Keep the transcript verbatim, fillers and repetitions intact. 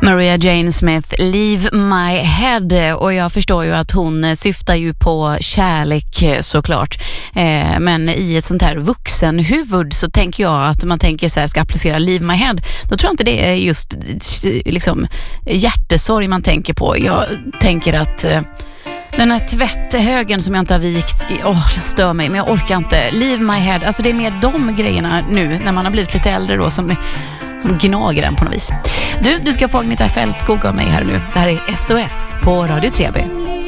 Maria Jane Smith, Leave My Head, och jag förstår ju att hon syftar ju på kärlek såklart, eh, men i ett sånt här vuxenhuvud så tänker jag att man tänker så här, ska applicera Leave My Head, då tror jag inte det är just liksom hjärtesorg man tänker på. Jag tänker att eh, den här tvätthögen som jag inte har vikt, åh, oh, den stör mig, men jag orkar inte. Leave My Head, alltså det är mer de grejerna nu när man har blivit lite äldre då som, som gnager den på något vis. Du, du ska få Agneta Fältskog av mig här nu. Det här är S O S på Radio tre B.